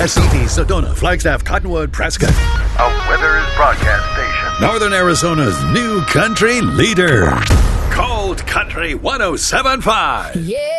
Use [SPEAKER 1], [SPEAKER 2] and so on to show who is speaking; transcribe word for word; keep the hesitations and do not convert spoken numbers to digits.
[SPEAKER 1] Essetti, Sedona, Flagstaff, Cottonwood, Prescott.
[SPEAKER 2] A Withers broadcast station.
[SPEAKER 1] Northern Arizona's new country leader. Cold Country one oh seven point five.
[SPEAKER 3] Yeah.